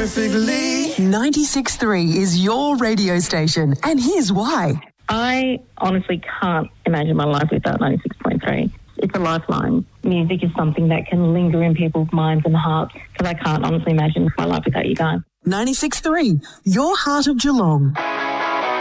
perfectly. 96.3 is your radio station, and here's why. I honestly can't imagine my life without 96.3. It's a lifeline. Music is something that can linger in people's minds and hearts, because I can't honestly imagine my life without you guys. 96.3, your heart of Geelong.